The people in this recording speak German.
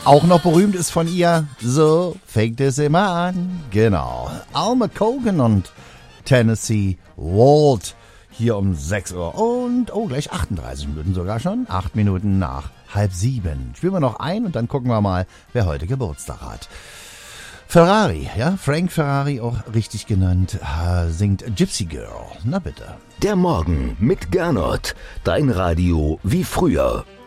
Auch noch berühmt ist von ihr, so fängt es immer an. Genau, Alma Cogan und Tennessee Walt. Hier um 6 Uhr und, gleich 38 Minuten sogar schon. 8 Minuten nach 6:30. Spielen wir noch ein und dann gucken wir mal, wer heute Geburtstag hat. Ferrari, ja, Frank Ferrari, auch richtig genannt, singt Gypsy Girl. Na bitte. Der Morgen mit Gernot. Dein Radio wie früher.